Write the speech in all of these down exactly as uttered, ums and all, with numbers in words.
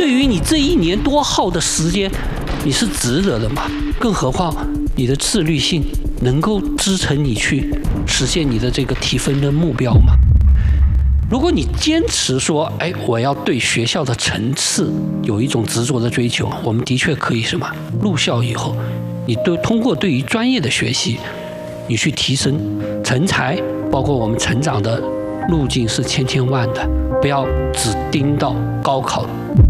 对于你这一年多耗的时间，你是值得的嘛？更何况你的自律性能够支撑你去实现你的这个提分的目标吗？如果你坚持说，哎，我要对学校的层次有一种执着的追求，我们的确可以什么？入校以后，你对通过对于专业的学习，你去提升成才，包括我们成长的路径是千千万的，不要只盯到高考。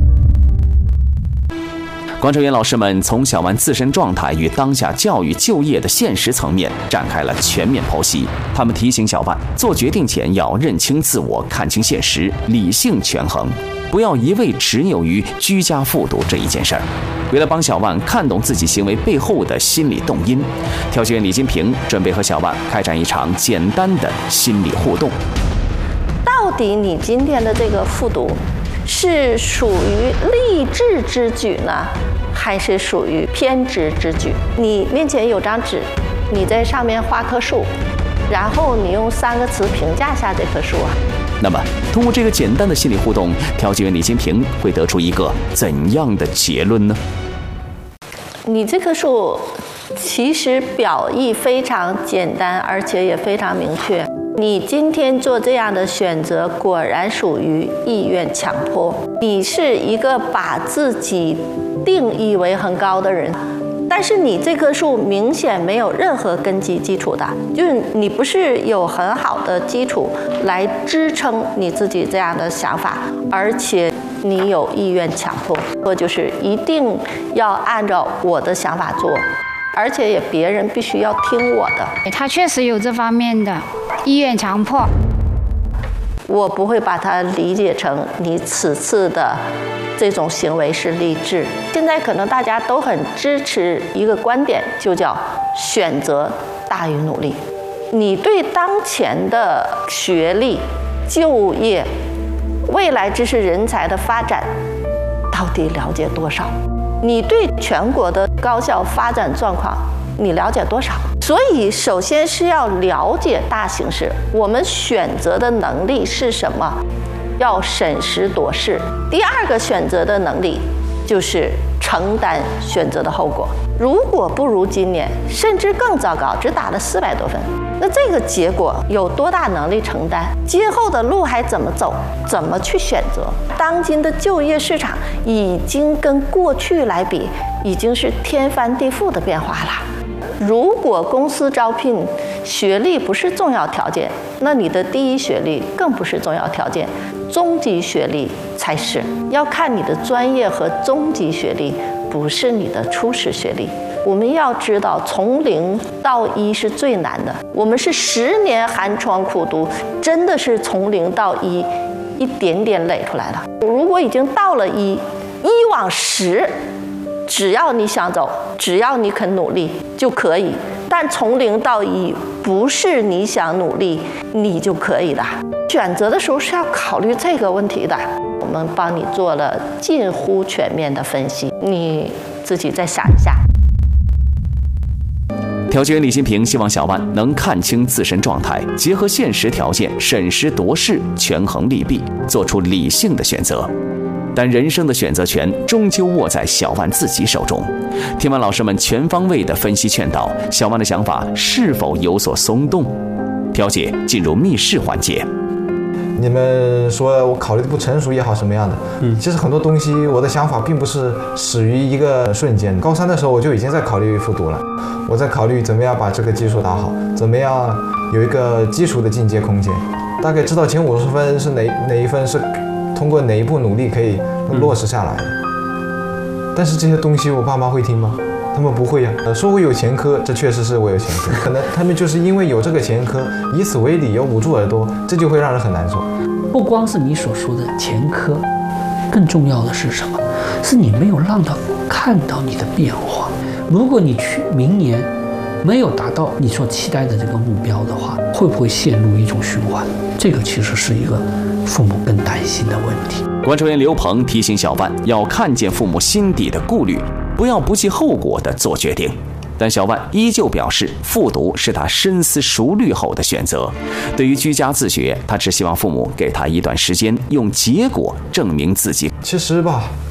观察员老师们从小万自身状态与当下教育就业的现实层面展开了全面剖析。他们提醒小万，做决定前要认清自我，看清现实，理性权衡，不要一味执拗于居家复读这一件事儿。为了帮小万看懂自己行为背后的心理动因，调解员李金平准备和小万开展一场简单的心理互动。 到底你今天的这个复读是属于励志之举呢，还是属于偏执之举？你面前有张纸，你在上面画棵树，然后你用三个词评价下这棵树啊。 那么，通过这个简单的心理互动，调解员李金平会得出一个怎样的结论呢？ 你这棵树其实表意非常简单，而且也非常明确。你今天做这样的选择，果然属于意愿强迫。你是一个把自己定义为很高的人，但是你这棵树明显没有任何根基基础的，就是你不是有很好的基础来支撑你自己这样的想法，而且你有意愿强迫，或就是一定要按照我的想法做，而且也别人必须要听我的。 他确实有这方面的意愿强迫， 我不会把它理解成你此次的这种行为是励志。现在可能大家都很支持一个观点，就叫选择大于努力。你对当前的学历、就业、未来知识人才的发展到底了解多少？你对全国的高校发展状况你了解多少？所以首先是要了解大形势，我们选择的能力是什么，要审时度势。第二个选择的能力就是承担选择的后果。如果不如今年，甚至更糟糕，只打了四百多分，那这个结果有多大能力承担？今后的路还怎么走？怎么去选择？当今的就业市场已经跟过去来比，已经是天翻地覆的变化了。如果公司招聘学历不是重要条件，那你的第一学历更不是重要条件，中级学历才是。要看你的专业和中级学历，不是你的初始学历。我们要知道，从零到一是最难的。我们是十年寒窗苦读，真的是从零到一，一点点垒出来的。如果已经到了一，一往十，只要你想走，只要你肯努力就可以。但从零到一不是你想努力你就可以的。选择的时候是要考虑这个问题的。我们帮你做了近乎全面的分析，你自己再想一下。 调解员李金平希望小万能看清自身状态，结合现实条件，审时度势，权衡利弊，做出理性的选择。但人生的选择权终究握在小万自己手中。听完老师们全方位的分析劝导，小万的想法是否有所松动？调解进入密室环节。 你们说我考虑的不成熟也好什么样的，嗯，其实很多东西我的想法并不是始于一个瞬间。高三的时候我就已经在考虑复读了，我在考虑怎么样把这个基础打好，怎么样有一个基础的进阶空间，大概知道前五十分是哪哪一分是通过哪一步努力可以落实下来的。嗯、但是这些东西我爸妈会听吗？他们不会呀、啊。说我有前科，这确实是我有前科，可能他们就是因为有这个前科，以此为理由捂住耳朵，这就会让人很难受。 不光是你所说的前科，更重要的是什么？是你没有让他看到你的变化。如果你去明年没有达到你所期待的这个目标的话，会不会陷入一种循环？这个其实是一个父母更担心的问题。 观察员刘鹏提醒小万要看见父母心底的顾虑，不要不计后果地做决定。但小万依旧表示，复读是他深思熟虑后的选择。对于居家自学，他只希望父母给他一段时间，用结果证明自己。 其实吧，